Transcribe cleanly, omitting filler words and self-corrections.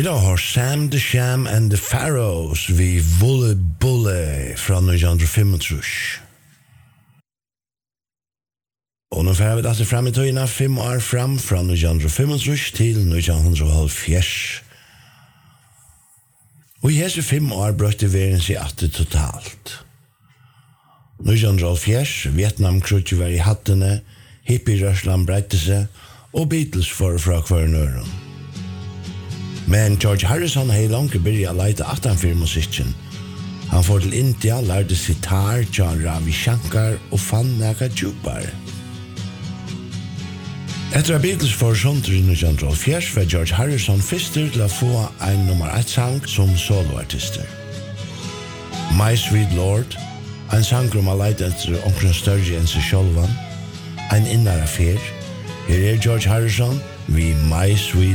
Vi da har Sam the Sham and the Pharaohs vi Vulle Bulle fra 1935. Og nå får vi dette frem i tøyene 5 år frem fra 1935 til 1970. Og i hese 5 år brøkte verden seg at det totalt. 1970, Vietnamkruget var i hattene, hippie-rørsland breidte seg, og Beatles for fra hver nøren. Men George Harrison har langt begynt å leite atanfor musikken. Han får til India, lærte sitar, John Ravi Shankar og fann nækka djupar. Etter at Beatles for sånt i 1970 var George Harrison førster til å få en nummer 1-sang som soloartister. My Sweet Lord, en sang om å leite etter omkring større enn seg sjølvan, en innere affær. Her George Harrison, vi My Sweet